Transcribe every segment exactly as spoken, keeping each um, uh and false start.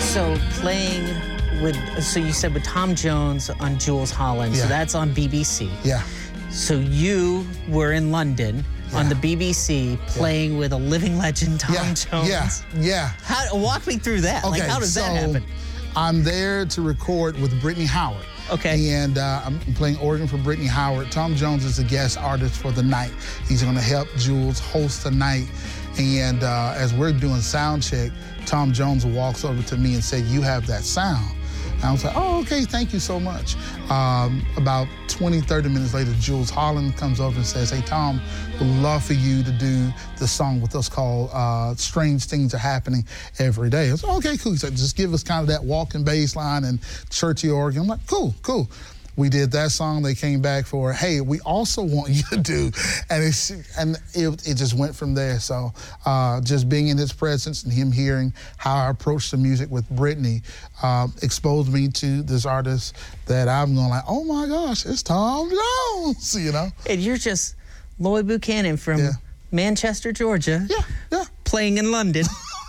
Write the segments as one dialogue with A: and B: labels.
A: So playing with, so you said with Tom Jones on Jools Holland,
B: Yeah.
A: so that's on B B C.
B: Yeah.
A: So you were in London
B: Yeah.
A: on the B B C playing with a living legend, Tom
B: Yeah.
A: Jones.
B: Yeah. Yeah.
A: How, walk me through that.
B: Okay,
A: Like, how does
B: so
A: that happen?
B: I'm there to record with Brittany Howard.
A: Okay.
B: And uh, I'm playing organ for Brittany Howard. Tom Jones is a guest artist for the night. He's gonna help Jools host the night. And uh, as we're doing sound check, Tom Jones walks over to me and said, "You have that sound." And I was like, "Oh, okay, thank you so much." Um, about twenty, thirty minutes later, Jools Holland comes over and says, "Hey, Tom, would love for you to do the song with us called uh, Strange Things Are Happening Every Day." I was like, "Okay, cool." He said, "Just give us kind of that walking bass line and churchy organ." I'm like, "Cool, cool." We did that song. They came back for, "Hey, we also want you to do," and it's and it, it just went from there. So uh, just being in his presence and him hearing how I approached the music with Brittany uh, exposed me to this artist that I'm going like, "Oh my gosh, it's Tom Jones," you know.
A: And you're just Lloyd Buchanan from
B: Yeah.
A: Manchester, Georgia,
B: Yeah, yeah.
A: playing in London.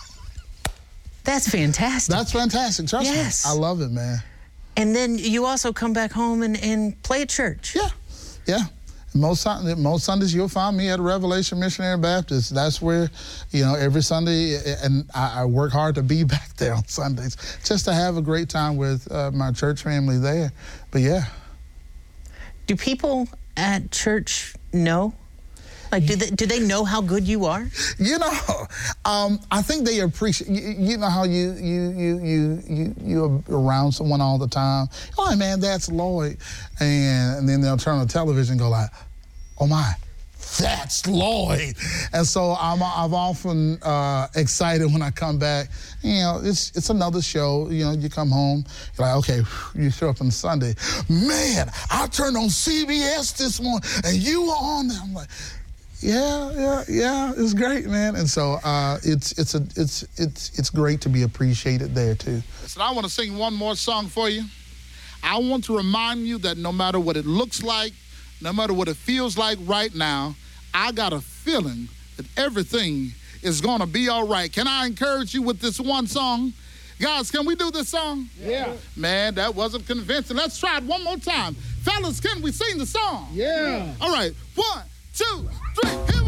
A: That's fantastic.
B: That's fantastic. Trust
A: Yes.
B: me, I love it, man.
A: And then you also come back home and, and play at church.
B: Yeah, yeah. Most Sun- most Sundays you'll find me at Revelation Missionary Baptist. That's where, you know, every Sunday, and I, I work hard to be back there on Sundays, just to have a great time with uh, my church family there. But yeah.
A: Do people at church know? Like, do they, do they know how good you are?
B: You know, um, I think they appreciate. You, you know how you you you you you you're around someone all the time. "Oh man, that's Lloyd," and, and then they'll turn on the television and go like, "Oh my, that's Lloyd." And so I'm I'm often uh, excited when I come back. You know, it's it's another show. You know, you come home, you're like, okay, you show up on Sunday. "Man, I turned on C B S this morning and you were on there." I'm like, Yeah, yeah, yeah. It's great, man. And so uh, it's it's a it's it's it's great to be appreciated there too.
C: So I want to sing one more song for you. I want to remind you that no matter what it looks like, no matter what it feels like right now, I got a feeling that everything is gonna be all right. Can I encourage you with this one song? Guys, can we do this song?
D: Yeah.
C: Man, that wasn't convincing. Let's try it one more time. Fellas, can we sing the song?
D: Yeah.
C: All right, one, two, three, here